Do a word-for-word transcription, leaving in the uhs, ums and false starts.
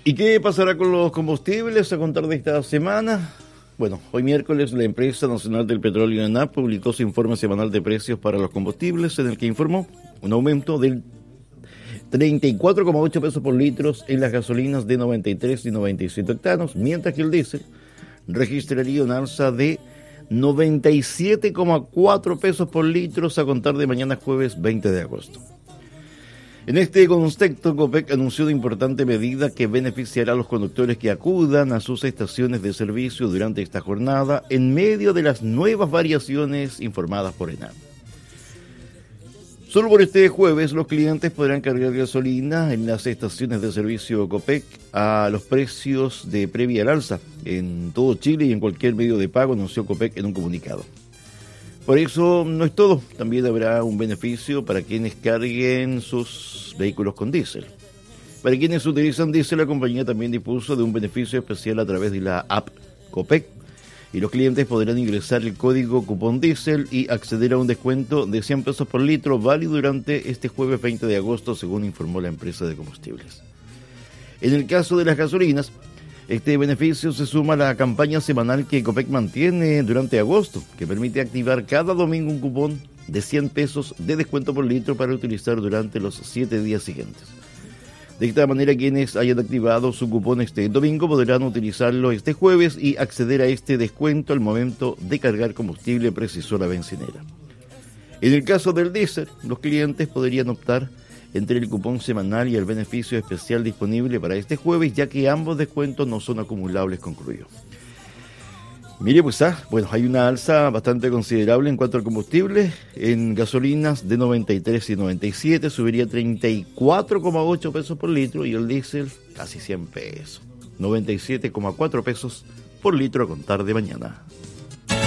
¿Y qué pasará con los combustibles a contar de esta semana? Bueno, hoy miércoles la Empresa Nacional del Petróleo, ENAP, publicó su informe semanal de precios para los combustibles, en el que informó un aumento del treinta y cuatro coma ocho pesos por litro en las gasolinas de noventa y tres y noventa y siete octanos, mientras que el diésel registraría un alza de noventa y siete coma cuatro pesos por litro a contar de mañana jueves veinte de agosto. En este contexto, Copec anunció una importante medida que beneficiará a los conductores que acudan a sus estaciones de servicio durante esta jornada en medio de las nuevas variaciones informadas por ENAP. Solo por este jueves los clientes podrán cargar gasolina en las estaciones de servicio Copec a los precios de previa al alza en todo Chile y en cualquier medio de pago, anunció Copec en un comunicado. Por eso no es todo, también habrá un beneficio para quienes carguen sus vehículos con diésel. Para quienes utilizan diésel, la compañía también dispuso de un beneficio especial a través de la app Copec, y los clientes podrán ingresar el código cupón diésel y acceder a un descuento de cien pesos por litro válido durante este jueves veinte de agosto, según informó la empresa de combustibles. En el caso de las gasolinas, este beneficio se suma a la campaña semanal que Copec mantiene durante agosto, que permite activar cada domingo un cupón de cien pesos de descuento por litro para utilizar durante los siete días siguientes. De esta manera, quienes hayan activado su cupón este domingo podrán utilizarlo este jueves y acceder a este descuento al momento de cargar combustible, precisó la bencinera. En el caso del diésel, los clientes podrían optar entre el cupón semanal y el beneficio especial disponible para este jueves, ya que ambos descuentos no son acumulables, concluyó. Mire, pues, ah, bueno, hay una alza bastante considerable en cuanto al combustible. En gasolinas de noventa y tres y noventa y siete subiría treinta y cuatro coma ocho pesos por litro y el diésel casi cien pesos, noventa y siete coma cuatro pesos por litro a contar de mañana.